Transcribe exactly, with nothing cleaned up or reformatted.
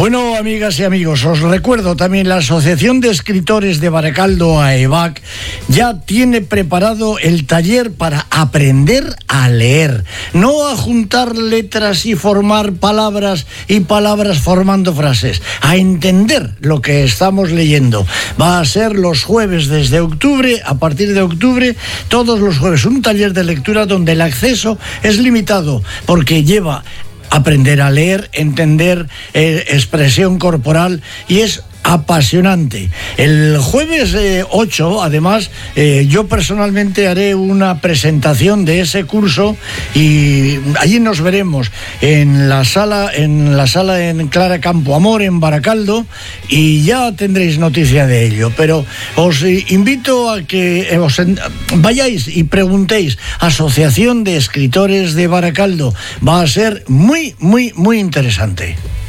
Bueno, amigas y amigos, os recuerdo también la Asociación de Escritores de Baracaldo, AEBAC, ya tiene preparado el taller para aprender a leer, no a juntar letras y formar palabras y palabras formando frases, a entender lo que estamos leyendo. Va a ser los jueves desde octubre, a partir de octubre, todos los jueves, un taller de lectura donde el acceso es limitado porque lleva aprender a leer, entender eh, expresión corporal, y es apasionante. El jueves eh, ocho, además, eh, yo personalmente haré una presentación de ese curso y allí nos veremos en la sala, en la sala en Clara Campo Amor, en Baracaldo, y ya tendréis noticia de ello. Pero os eh, invito a que eh, os en, vayáis y preguntéis. Asociación de Escritores de Baracaldo. Va a ser muy, muy, muy interesante.